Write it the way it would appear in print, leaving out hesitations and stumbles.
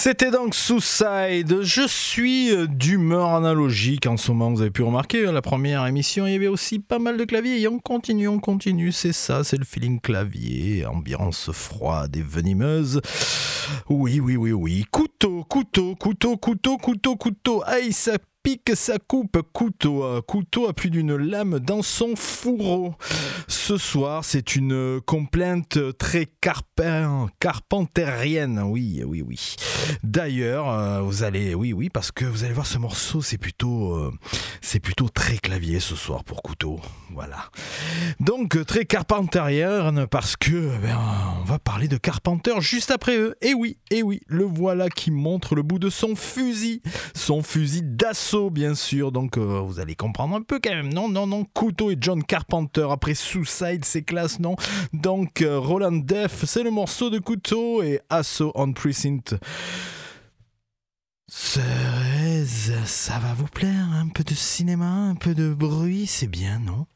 C'était donc Suicide. Je suis d'humeur analogique en ce moment. Vous avez pu remarquer, la première émission, il y avait aussi pas mal de claviers. Et on continue. C'est ça, c'est le feeling clavier. Ambiance froide et venimeuse. Oui. Couteau. Aïe, ça pique, ça coupe. Couteau a plus d'une lame dans son fourreau. Ce soir, c'est une complainte très carpentérienne. Oui. D'ailleurs, vous allez, parce que vous allez voir ce morceau, c'est plutôt très clavier ce soir pour Couteau. Voilà. Donc très carpentérienne parce que on va parler de Carpenter juste après eux. Et oui, le voilà qui montre le bout de son fusil d'assaut bien sûr. Donc vous allez comprendre un peu quand même. Non, Couteau et John Carpenter après Suicide, c'est classe, non? Donc Roland Death, c'est le morceau de Couteau et Assaut on Precinct. Thérèse, ça va vous plaire? Un peu de cinéma, un peu de bruit, c'est bien, non?